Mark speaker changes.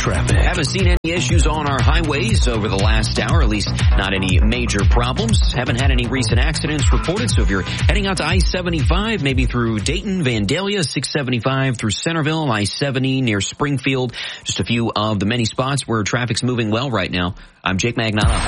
Speaker 1: traffic.
Speaker 2: Haven't seen any issues on our highways over the last hour, at least not any major problems. Haven't had any recent accidents reported, so if you're heading out to I-75, maybe through Dayton, Vandalia, 675 through Centerville, I-70 near Springfield, just a few of the many spots where traffic's moving well right now. I'm Jake Magnotta.